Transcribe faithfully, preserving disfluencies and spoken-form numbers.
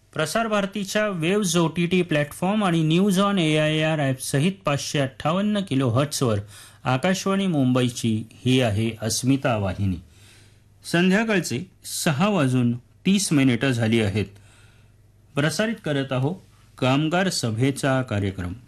प्रसार भारतीच्या waves O T T platform आणि news on A I R app सहित पाचशे अठ्ठावन्न किलो हर्ट्सवर आकाशवाणी मुंबईची ही आहे अस्मिता वाहिनी. संध्याकाळचे सहा वाजून तीस मिनिटं झाली आहेत. प्रसारित करत आहोत कामगार सभेचा कार्यक्रम.